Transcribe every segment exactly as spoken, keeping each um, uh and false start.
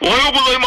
おはようございます。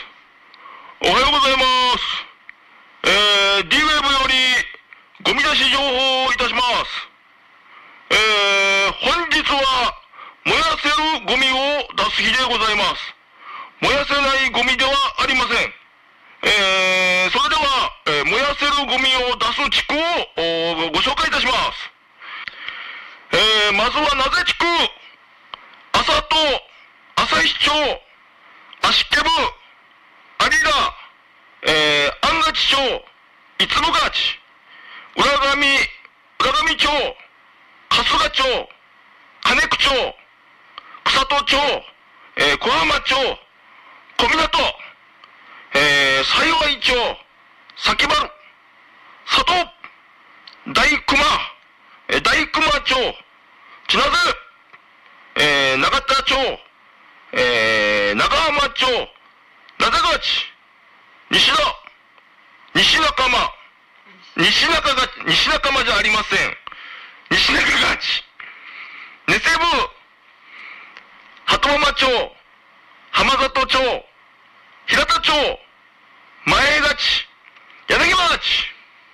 おはようございます。えー、D ウェブよりゴミ出し情報をいたします。えー、本日は燃やせるゴミを出す日でございます。燃やせないゴミではありません。えー、それでは、えー、燃やせるゴミを出す地区をご紹介いたします。えー、まずは名瀬地区、安里、旭町、足毛部、有田、えー、安勝町、五つむ町、浦上、浦上町、春日町、金久町、草戸町、えー、小浜町、小湊、えー、幸町、崎原、佐藤、大熊、えー、大熊町、千名瀬、えー、長田町、えー、長浜町、名瀬町、西田、西中間、西中が、西中間じゃありません。西中町、根瀬部、鳩山町、浜里町、平田町、前町、柳町、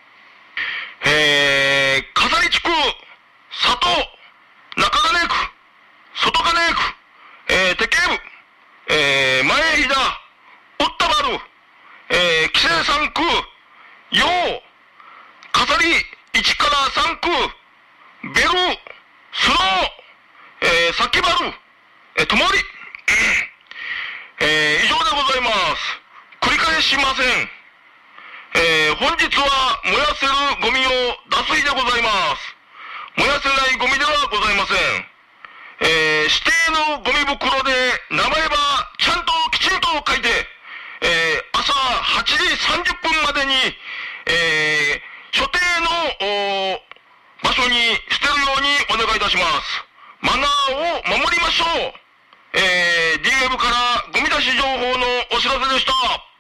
えー、笠利地区、佐藤、中金区、外金区、えー、手形部、えー、前飛騨、おったばる、えー、規制さん区、陽、笠利いちからさん区、ベル、スノー、えー、崎原、えー、ともり、えー、以上でございます。繰り返しません。えー、本日は燃やせるゴミを出す日でございます。燃やせないゴミではございません。えー、指定のゴミ袋で名前はちゃんときちんと書いて、えー、朝はちじさんじゅっぷんまでに、えー、所定の場所に捨てるようにお願いいたします。マナーを守りましょう。えー、ディーウェブ からゴミ出し情報のお知らせでした。